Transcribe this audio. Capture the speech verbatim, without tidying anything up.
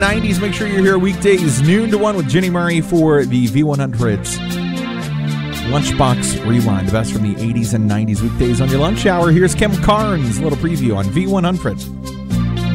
nineties. Make sure you're here weekdays, noon to one with Ginny Murray for the V one hundred's Lunchbox Rewind, the best from the eighties and nineties weekdays on your lunch hour. Here's Kim Carnes, a little preview on V one hundred.